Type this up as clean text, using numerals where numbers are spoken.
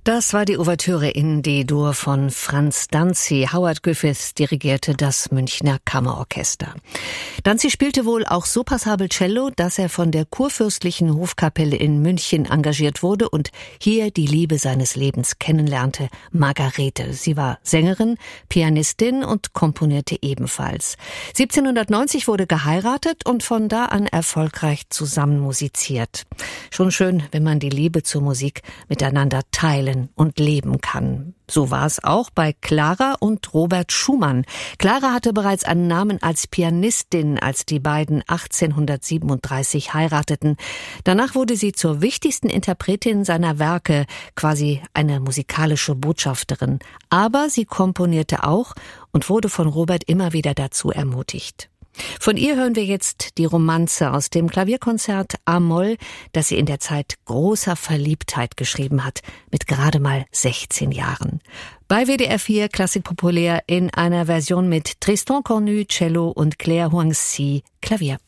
Das war die Ouvertüre in D-Dur von Franz Danzi. Howard Griffiths dirigierte das Münchner Kammerorchester. Danzi spielte wohl auch so passabel Cello, dass er von der kurfürstlichen Hofkapelle in München engagiert wurde und hier die Liebe seines Lebens kennenlernte, Margarete. Sie war Sängerin, Pianistin und komponierte ebenfalls. 1790 wurde geheiratet und von da an erfolgreich zusammen musiziert. Schon schön, wenn man die Liebe zur Musik miteinander teilen und leben kann. So war es auch bei Clara und Robert Schumann. Clara hatte bereits einen Namen als Pianistin, als die beiden 1837 heirateten. Danach wurde sie zur wichtigsten Interpretin seiner Werke, quasi eine musikalische Botschafterin. Aber sie komponierte auch und wurde von Robert immer wieder dazu ermutigt. Von ihr hören wir jetzt die Romanze aus dem Klavierkonzert A-Moll, das sie in der Zeit großer Verliebtheit geschrieben hat, mit gerade mal 16 Jahren. Bei WDR 4 Klassik populär in einer Version mit Tristan Cornu, Cello und Claire Hoang-Sy, Klavier.